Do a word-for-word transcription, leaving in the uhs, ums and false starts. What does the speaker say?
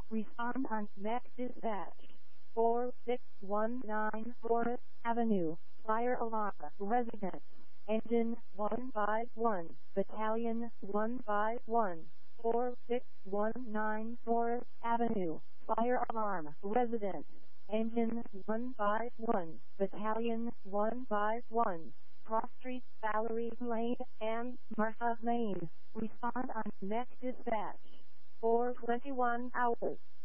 Respond on Mech Dispatch. four six one nine Forest Avenue, Fire Alarm, Residence, Engine one five one, Battalion one five one, four six one nine Forest Avenue, Fire Alarm, Residence, Engine one five one, Battalion one five one, Cross Street, Valerie Lane, and Martha Lane. Respond on Mech Dispatch. for twenty-one hours.